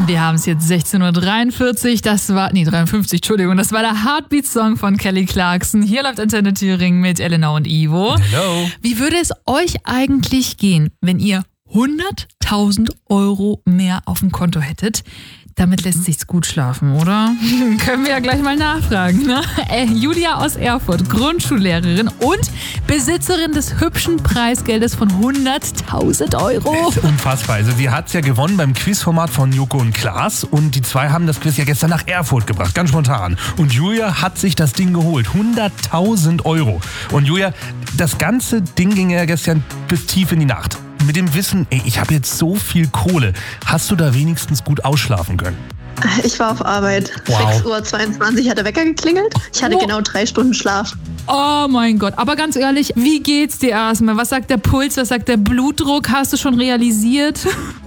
Wir haben es jetzt 16:43 Uhr, 53, Entschuldigung. Das war der Heartbeat-Song von Kelly Clarkson. Hier läuft Antenne Thüringen mit Elena und Ivo. Hello. Wie würde es euch eigentlich gehen, wenn ihr 100.000 Euro mehr auf dem Konto hättet? Damit lässt sich's gut schlafen, oder? Können wir ja gleich mal nachfragen, ne? Julia aus Erfurt, Grundschullehrerin und Besitzerin des hübschen Preisgeldes von 100.000 Euro. Das ist unfassbar. Also sie hat's ja gewonnen beim Quizformat von Joko und Klaas und die zwei haben das Quiz ja gestern nach Erfurt gebracht, ganz spontan. Und Julia hat sich das Ding geholt, 100.000 Euro. Und Julia, das ganze Ding ging ja gestern bis tief in die Nacht. Mit dem Wissen, ich habe jetzt so viel Kohle, hast du da wenigstens gut ausschlafen können? Ich war auf Arbeit. Wow. 6:22 Uhr hat der Wecker geklingelt. Ich hatte genau 3 Stunden Schlaf. Oh mein Gott, aber ganz ehrlich, wie geht's dir erstmal? Was sagt der Puls, was sagt der Blutdruck? Hast du schon realisiert?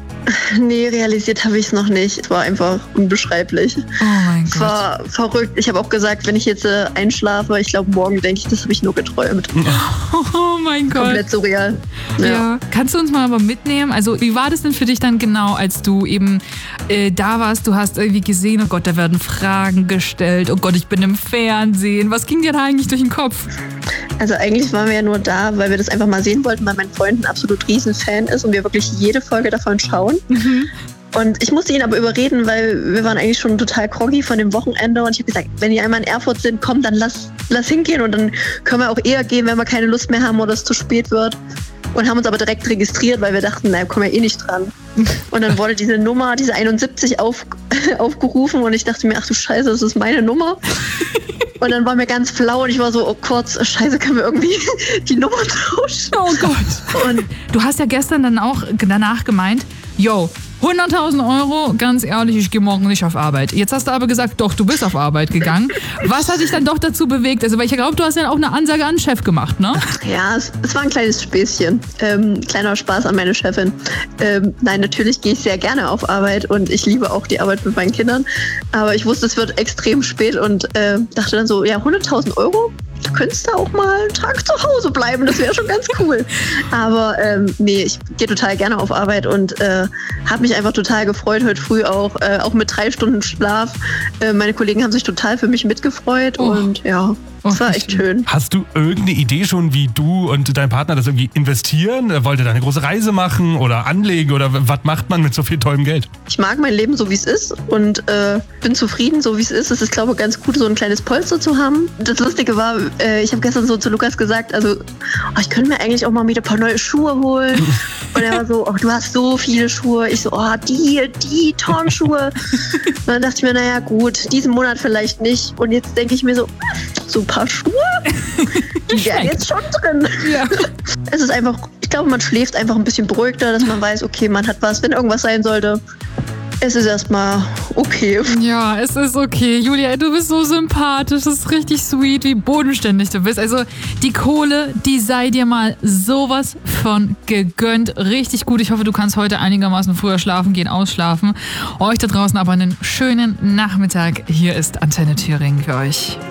Nee, realisiert habe ich es noch nicht. Es war einfach unbeschreiblich. Oh mein Gott. Es war verrückt. Ich habe auch gesagt, wenn ich jetzt einschlafe, ich glaube, morgen denke ich, das habe ich nur geträumt. Oh mein Gott. Komplett surreal. Ja. Kannst du uns mal aber mitnehmen? Also wie war das denn für dich dann genau, als du eben da warst? Du hast irgendwie gesehen, oh Gott, da werden Fragen gestellt. Oh Gott, ich bin im Fernsehen. Was ging dir da eigentlich durch den Kopf? Also eigentlich waren wir ja nur da, weil wir das einfach mal sehen wollten, weil mein Freund ein absolut Riesenfan ist und wir wirklich jede Folge davon schauen. Und ich musste ihn aber überreden, weil wir waren eigentlich schon total groggy von dem Wochenende und ich habe gesagt, wenn die einmal in Erfurt sind, komm, dann lass hingehen und dann können wir auch eher gehen, wenn wir keine Lust mehr haben oder es zu spät wird. Und haben uns aber direkt registriert, weil wir dachten, na, kommen wir eh nicht dran. Und dann wurde diese Nummer, diese 71 aufgerufen und ich dachte mir, ach du Scheiße, das ist meine Nummer. Und dann war mir ganz flau und ich war so, oh kurz, Scheiße, können wir irgendwie die Nummer tauschen? Oh Gott. Und du hast ja gestern dann auch danach gemeint, 100.000 Euro, ganz ehrlich, ich gehe morgen nicht auf Arbeit. Jetzt hast du aber gesagt, doch, du bist auf Arbeit gegangen. Was hat dich dann doch dazu bewegt? Also, weil ich glaube, du hast ja auch eine Ansage an den Chef gemacht, ne? Ja, es war ein kleines Späßchen. Kleiner Spaß an meine Chefin. Nein, natürlich gehe ich sehr gerne auf Arbeit und ich liebe auch die Arbeit mit meinen Kindern. Aber ich wusste, es wird extrem spät und dachte dann so, ja, 100.000 Euro? Du könntest da auch mal einen Tag zu Hause bleiben, das wäre schon ganz cool. Aber nee, ich gehe total gerne auf Arbeit und habe mich einfach total gefreut heute früh auch mit 3 Stunden Schlaf. Meine Kollegen haben sich total für mich mitgefreut und ja, das war echt schön. Hast du irgendeine Idee schon, wie du und dein Partner das irgendwie investieren? Wollt ihr da eine große Reise machen oder anlegen oder was macht man mit so viel tollem Geld? Ich mag mein Leben so, wie es ist und bin zufrieden, so wie es ist. Es ist, glaube ich, ganz gut, so ein kleines Polster zu haben. Das Lustige war, ich habe gestern so zu Lukas gesagt, also ich könnte mir eigentlich auch mal wieder ein paar neue Schuhe holen. Und er war so, du hast so viele Schuhe. Ich so, die Turnschuhe. Und dann dachte ich mir, naja gut, diesen Monat vielleicht nicht. Und jetzt denke ich mir so ein paar Schuhe, die wären jetzt schon drin. Ja. Es ist einfach, ich glaube, man schläft einfach ein bisschen beruhigter, dass man weiß, okay, man hat was, wenn irgendwas sein sollte. Es ist erstmal okay. Ja, es ist okay. Julia, du bist so sympathisch. Das ist richtig sweet, wie bodenständig du bist. Also die Kohle, die sei dir mal sowas von gegönnt. Richtig gut. Ich hoffe, du kannst heute einigermaßen früher schlafen gehen, ausschlafen. Euch da draußen aber einen schönen Nachmittag. Hier ist Antenne Thüringen für euch.